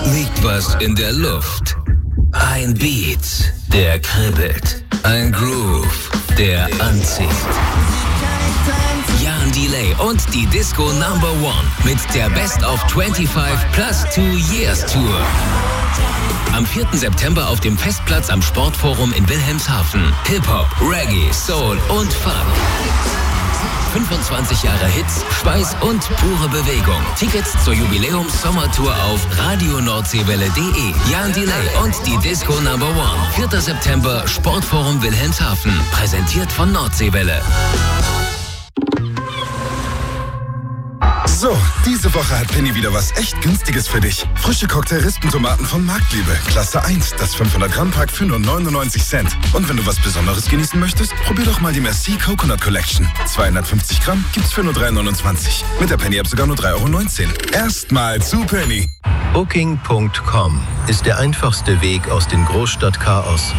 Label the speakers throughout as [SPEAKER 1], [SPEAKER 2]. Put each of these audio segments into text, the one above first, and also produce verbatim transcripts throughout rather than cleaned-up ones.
[SPEAKER 1] liegt was in der Luft. Ein Beat, der kribbelt. Ein Groove, der anzieht. Jan Delay und die Disco Number One mit der Best of fünfundzwanzig plus two Years Tour. Am vierten September auf dem Festplatz am Sportforum in Wilhelmshaven. Hip-Hop, Reggae, Soul und Funk. fünfundzwanzig Jahre Hits, Schweiß und pure Bewegung. Tickets zur Jubiläums-Sommertour auf radio nordseewelle punkt de. Jan Delay und die Disco Number One. vierter September, Sportforum Wilhelmshaven. Präsentiert von Nordseewelle.
[SPEAKER 2] So, diese Woche hat Penny wieder was echt Günstiges für dich. Frische Cocktail-Rispentomaten von Marktliebe. Klasse eins, das fünfhundert Gramm Pack für nur neunundneunzig Cent. Und wenn du was Besonderes genießen möchtest, probier doch mal die Merci Coconut Collection. zweihundertfünfzig Gramm gibt's für nur drei neunundzwanzig. Mit der Penny-App sogar nur drei Euro neunzehn. Erstmal zu Penny.
[SPEAKER 3] Booking Punkt com ist der einfachste Weg aus dem Großstadtchaos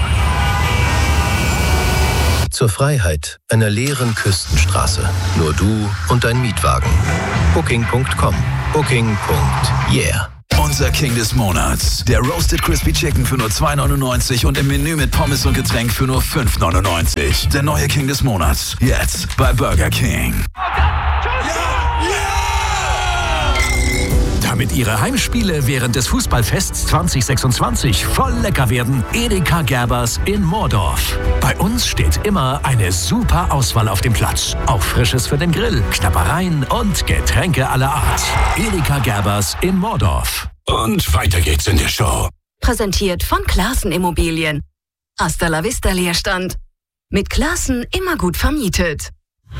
[SPEAKER 3] zur Freiheit einer leeren Küstenstraße. Nur du und dein Mietwagen. Booking Punkt com. Booking. Yeah.
[SPEAKER 4] Unser King des Monats. Der Roasted Crispy Chicken für nur zwei neunundneunzig und im Menü mit Pommes und Getränk für nur fünf neunundneunzig. Der neue King des Monats. Jetzt bei Burger King.
[SPEAKER 5] Damit Ihre Heimspiele während des Fußballfests zwanzig sechsundzwanzig voll lecker werden, Edeka Gerbers in Moordorf. Bei uns steht immer eine super Auswahl auf dem Platz. Auch Frisches für den Grill, Knabbereien und Getränke aller Art. Edeka Gerbers in Moordorf.
[SPEAKER 6] Und weiter geht's in der Show.
[SPEAKER 7] Präsentiert von Classen Immobilien. Hasta la vista Leerstand. Mit Classen immer gut vermietet.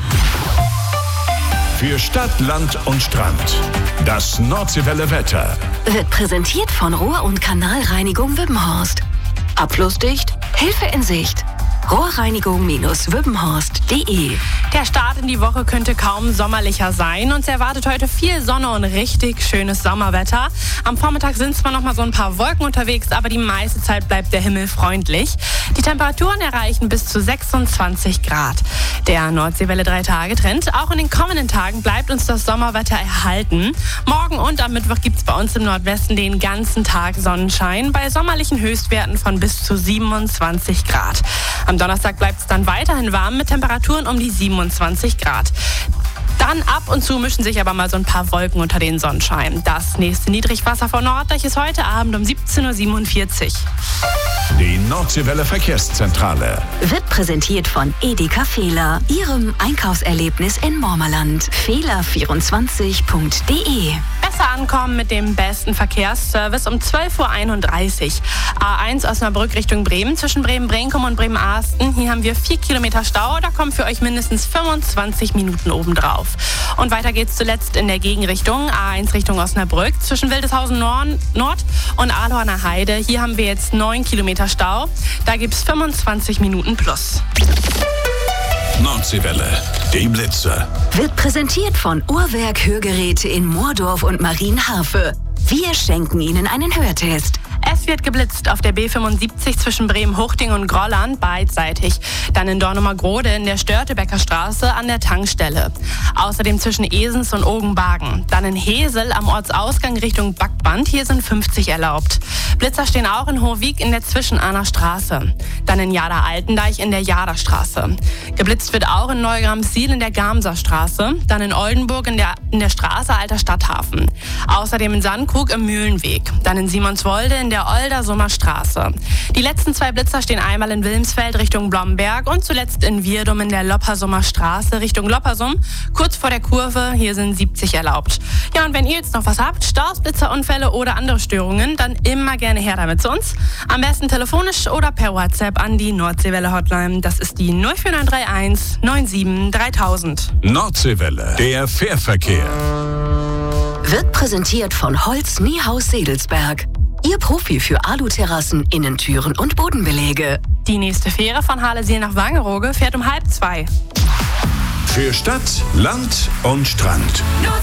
[SPEAKER 6] Für Stadt, Land und Strand. Das Nordseewelle Wetter.
[SPEAKER 7] Wird präsentiert von Rohr- und Kanalreinigung Wippenhorst. Abflussdicht, Hilfe in Sicht. Rohrreinigung Wippenhorst punkt de.
[SPEAKER 8] Der Start in die Woche könnte kaum sommerlicher sein. Uns erwartet heute viel Sonne und richtig schönes Sommerwetter. Am Vormittag sind zwar noch mal so ein paar Wolken unterwegs, aber die meiste Zeit bleibt der Himmel freundlich. Die Temperaturen erreichen bis zu sechsundzwanzig Grad. Der Nordseewelle drei Tage Trend. Auch in den kommenden Tagen bleibt uns das Sommerwetter erhalten. Morgen und am Mittwoch gibt es bei uns im Nordwesten den ganzen Tag Sonnenschein bei sommerlichen Höchstwerten von bis zu siebenundzwanzig Grad. Am Donnerstag bleibt es dann weiterhin warm mit Temperaturen um die siebenundzwanzig Grad. Dann ab und zu mischen sich aber mal so ein paar Wolken unter den Sonnenschein. Das nächste Niedrigwasser vor Norddeich ist heute Abend um siebzehn Uhr siebenundvierzig.
[SPEAKER 6] Die Nordseewelle Verkehrszentrale.
[SPEAKER 7] Wird präsentiert von Edeka Fehler, Ihrem Einkaufserlebnis in Mormerland. Fehler vierundzwanzig punkt de.
[SPEAKER 8] Besser ankommen mit dem besten Verkehrsservice um zwölf Uhr einunddreißig. A eins Osnabrück Richtung Bremen zwischen Bremen-Brenkum und Bremen-Arsten. Hier haben wir vier Kilometer Stau. Da kommen für euch mindestens fünfundzwanzig Minuten obendrauf. Und weiter geht's zuletzt in der Gegenrichtung. A eins Richtung Osnabrück zwischen Wildeshausen Nord und Ahlhorner Heide. Hier haben wir jetzt neun Kilometer Stau. Da gibt's fünfundzwanzig Minuten plus.
[SPEAKER 6] Nordseewelle, die Blitze.
[SPEAKER 7] Wird präsentiert von Uhrwerk Hörgeräte in Moordorf und Marienharfe. Wir schenken Ihnen einen Hörtest.
[SPEAKER 8] Es wird geblitzt auf der B fünfundsiebzig zwischen Bremen-Huchting und Grolland beidseitig. Dann in Dornumer-Grode in der Störtebecker Straße an der Tankstelle. Außerdem zwischen Esens und Ogenbagen. Dann in Hesel am Ortsausgang Richtung Backband. Hier sind fünfzig erlaubt. Blitzer stehen auch in Hohwig in der Zwischenahner Straße. Dann in Jada-Altendeich in der Jada-Straße. Geblitzt wird auch in Neugrams-Siel in der Gamser Straße. Dann in Oldenburg in der, in der Straße Alter Stadthafen. Außerdem in Sandkrug im Mühlenweg. Dann in Simonswolde in der Oldersummer Straße. Die letzten zwei Blitzer stehen einmal in Wilmsfeld Richtung Blomberg und zuletzt in Wirdum in der Loppersummer Straße Richtung Loppersum, kurz vor der Kurve. Hier sind siebzig erlaubt. Ja, und wenn ihr jetzt noch was habt, Staus, Blitzerunfälle oder andere Störungen, dann immer gerne her damit zu uns. Am besten telefonisch oder per WhatsApp an die Nordseewelle Hotline. Das ist die null vier neun drei eins neun sieben dreitausend.
[SPEAKER 6] Nordseewelle, der Fährverkehr.
[SPEAKER 7] Wird präsentiert von Holz Niehaus Sedelsberg. Ihr Profi für Aluterrassen, Innentüren und Bodenbeläge.
[SPEAKER 8] Die nächste Fähre von Halesiel nach Wangerooge fährt um halb zwei.
[SPEAKER 6] Für Stadt, Land und Strand.